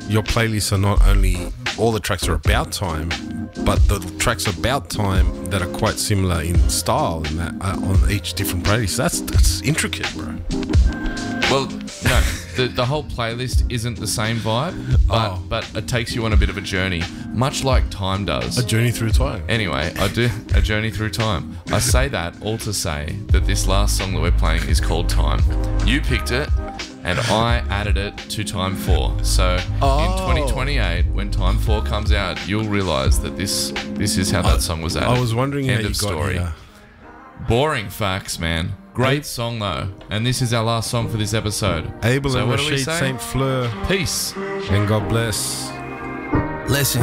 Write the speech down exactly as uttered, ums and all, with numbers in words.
your playlists are not only all the tracks are about time, but the tracks about time that are quite similar in style and that uh, on each different playlist. That's that's intricate, bro. Well, no, the the whole playlist isn't the same vibe, but Oh. but it takes you on a bit of a journey, much like time does. A journey through time. Anyway, I do a journey through time. I say that all to say that this last song that we're playing is called Time. You picked it, and I added it to Time four. So Oh. in twenty twenty-eight, when Time four comes out, you'll realise that this this is how that song was added. I was wondering End how you of got story. here. Boring facts, man. Great song though, and this is our last song for this episode. Abel so and what do we Rashid say? Saint Fleur, Peace. and God bless. Listen,